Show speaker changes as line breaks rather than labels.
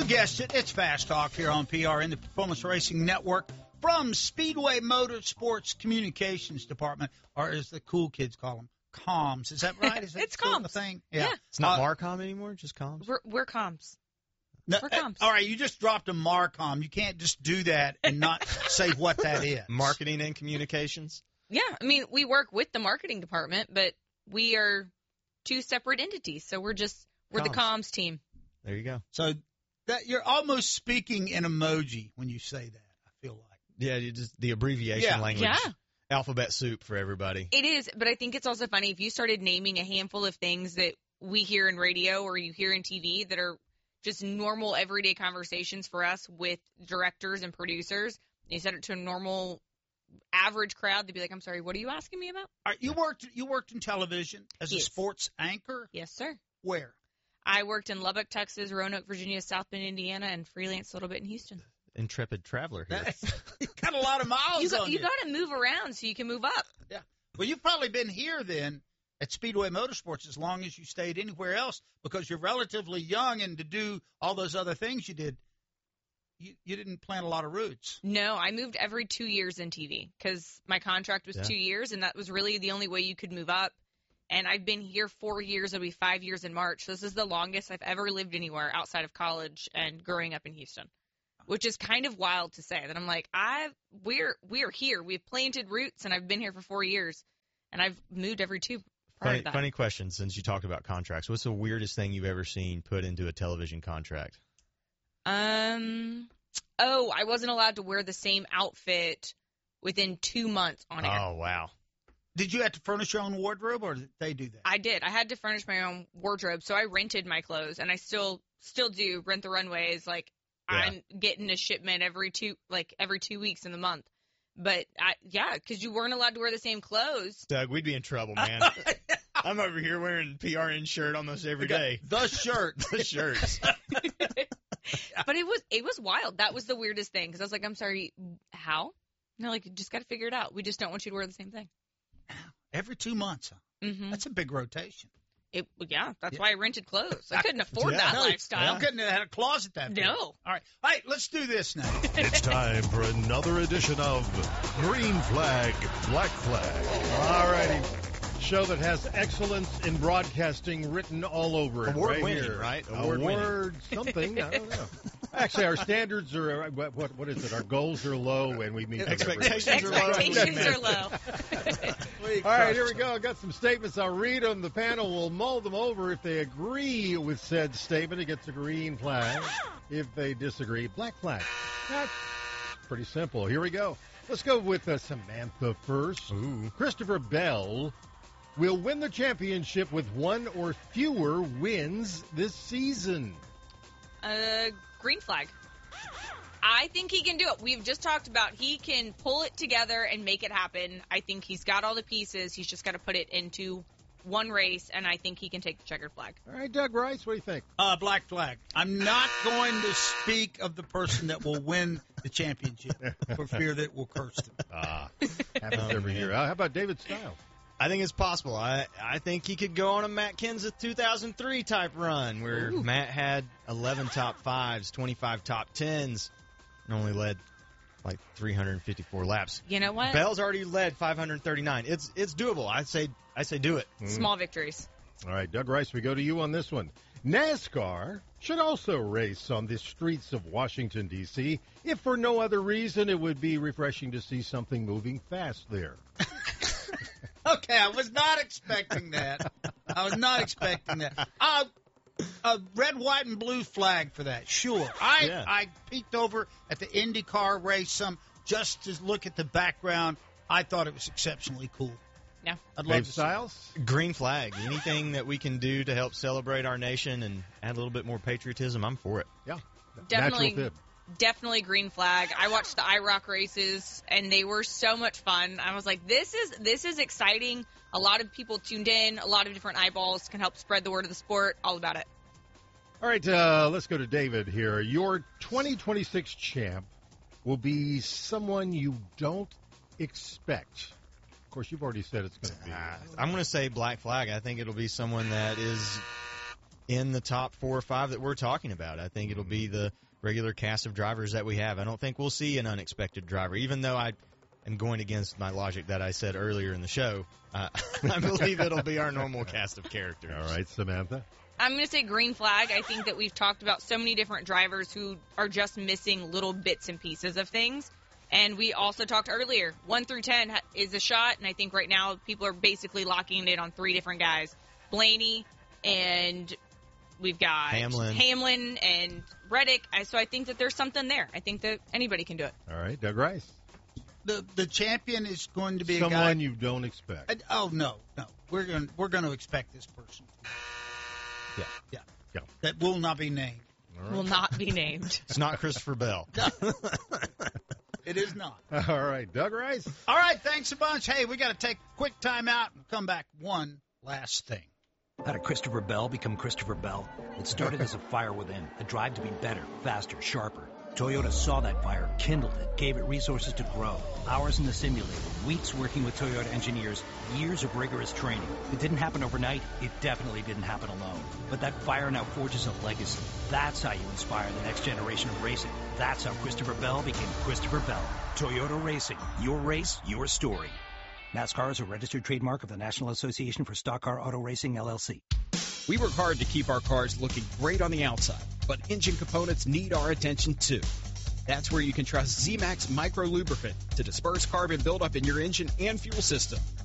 You guessed it. It's Fast Talk here on PRN, the Performance Racing Network, from Speedway Motorsports Communications Department, or as the cool kids call them, comms. Is that right? Is
It's
still
comms.
the thing?
Yeah.
It's not Marcom anymore, just comms?
We're comms.
No,
We're comms.
all right, you just dropped a Marcom. You can't just do that and not say what that is.
Marketing and communications?
Yeah, I mean, we work with the marketing department, but we are two separate entities, so we're the comms team.
There you go.
So that you're almost speaking in emoji when you say that, I feel like.
Yeah, you just the abbreviation language.
Yeah.
Alphabet soup for everybody.
It is, but I think it's also funny if you started naming a handful of things that we hear in radio or you hear in TV that are just normal everyday conversations for us with directors and producers. You said it to a normal average crowd, they'd be like, I'm sorry, what are you asking me about?
All right, you worked in television as a
Yes.
sports anchor?
Yes, sir.
Where?
I worked in Lubbock, Texas, Roanoke, Virginia, South Bend, Indiana, and freelance a little bit in Houston.
Intrepid traveler here.
You got a lot of miles on
You got to move around so you can move up.
Yeah. Well, you've probably been here then at Speedway Motorsports as long as you stayed anywhere else because you're relatively young, and to do all those other things you did, you didn't plant a lot of roots.
No, I moved every 2 years in TV because my contract was 2 years, and that was really the only way you could move up. And I've been here 4 years. It'll be 5 years in March. This is the longest I've ever lived anywhere outside of college and growing up in Houston, which is kind of wild to say that I'm like, we're here. We've planted roots, and I've been here for 4 years, and I've moved every two prior to that.
Funny question, since you talked about contracts. What's the weirdest thing you've ever seen put into a television contract?
I wasn't allowed to wear the same outfit within 2 months on air.
Oh, wow.
Did you have to furnish your own wardrobe, or did they do that?
I did. I had to furnish my own wardrobe, so I rented my clothes, and I still do rent the runways. Like, I'm getting a shipment every 2 weeks in the month. But because you weren't allowed to wear the same clothes.
Doug, we'd be in trouble, man. I'm over here wearing a PRN shirt almost every day.
The shirt.
The shirts.
But it was wild. That was the weirdest thing because I was like, I'm sorry, how? No, like, you just got to figure it out. We just don't want you to wear the same thing.
Every 2 months, huh?
Mm-hmm.
That's a big rotation.
That's why I rented clothes. I couldn't afford that lifestyle.
You couldn't have had a closet that big.
No.
All right. All right, let's do this now.
It's time for another edition of Green Flag, Black Flag.
All righty. Show that has excellence in broadcasting written all over it.
Award-winning,
here.
right?
Award something. I don't know. Actually, our standards are, what is it? Our goals are low, and we meet them every day.
Expectations are low.
Expectations are low.
All right, here we go. I've got some statements. I'll read them. The panel will mull them over. If they agree with said statement, it gets a green flag. If they disagree, black flag. That's pretty simple. Here we go. Let's go with Samantha first.
Ooh.
Christopher Bell will win the championship with one or fewer wins this season.
Green flag. I think he can do it. We've just talked about he can pull it together and make it happen. I think he's got all the pieces. He's just got to put it into one race, and I think he can take the checkered flag.
All right, Doug Rice, what do you think?
Black flag. I'm not going to speak of the person that will win the championship for fear that it will curse them.
Happens every year. How about David Stiles?
I think it's possible. I think he could go on a Matt Kenseth 2003 type run where Matt had 11 top fives, 25 top tens, and only led like 354 laps.
You know what?
Bell's already led 539. It's doable. I say do it.
Small victories.
All right, Doug Rice, we go to you on this one. NASCAR should also race on the streets of Washington, D.C. If for no other reason, it would be refreshing to see something moving fast there.
Okay, I was not expecting that. A red, white, and blue flag for that, sure. I peeked over at the IndyCar race just to look at the background. I thought it was exceptionally cool.
Yeah.
I'd love
Dave
to see
Stiles?
Green flag. Anything that we can do to help celebrate our nation and add a little bit more patriotism, I'm for it.
Yeah.
Definitely.
Natural fit.
Definitely green flag. I watched the IROC races, and they were so much fun. I was like, this is exciting. A lot of people tuned in. A lot of different eyeballs can help spread the word of the sport. All about it.
All right, let's go to David here. Your 2026 champ will be someone you don't expect. Of course, you've already said it's going to be.
I'm going to say black flag. I think it'll be someone that is in the top 4 or 5 that we're talking about. I think it'll be the regular cast of drivers that we have. I don't think we'll see an unexpected driver, even though I am going against my logic that I said earlier in the show. I believe it'll be our normal cast of characters.
All right, Samantha.
I'm going to say green flag. I think that we've talked about so many different drivers who are just missing little bits and pieces of things. And we also talked earlier, 1 through 10 is a shot, and I think right now people are basically locking it on 3 different guys. Blaney, and we've got Hamlin and Reddick. So I think that there's something there. I think that anybody can do it.
All right, Doug Rice.
The champion is going to be
someone
a guy.
You don't expect.
No. We're going to expect this person. Yeah. That will not be named.
Right.
Will not be named.
It's not Christopher Bell.
It is not.
All right, Doug Rice.
All right, thanks a bunch. Hey, we got to take a quick time out and come back. One last thing.
How did Christopher Bell become Christopher Bell? It started as a fire within, a drive to be better, faster, sharper. Toyota saw that fire, kindled it, gave it resources to grow. Hours in the simulator, weeks working with Toyota engineers, years of rigorous training. It didn't happen overnight. It definitely didn't happen alone. But that fire now forges a legacy. That's how you inspire the next generation of racing. That's how Christopher Bell became Christopher Bell. Toyota Racing. Your race, your story. NASCAR is a registered trademark of the National Association for Stock Car Auto Racing, LLC.
We work hard to keep our cars looking great on the outside, but engine components need our attention too. That's where you can trust Z-Max Micro Lubricant to disperse carbon buildup in your engine and fuel system.